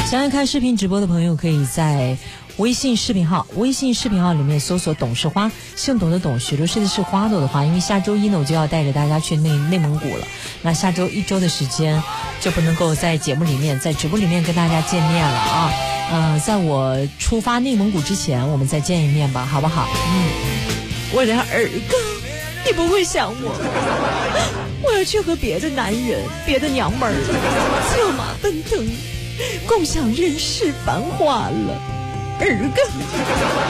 想要看视频直播的朋友，可以在微信视频号里面搜索董事花，姓董的董，许多是的是花朵的花。因为下周一呢，我就要带着大家去内蒙古了，那下周1周的时间就不能够在节目里面在直播里面跟大家见面了啊。在我出发内蒙古之前，我们再见一面吧，好不好？我的儿哥，你不会想我要去和别的男人别的娘们儿策马奔腾，共享人世繁华了，儿哥。